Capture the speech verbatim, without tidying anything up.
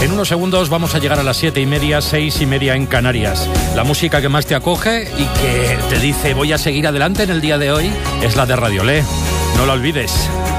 En unos segundos vamos a llegar a las siete y media, seis y media en Canarias. La música que más te acoge y que te dice voy a seguir adelante en el día de hoy es la de Radiolé. No la olvides.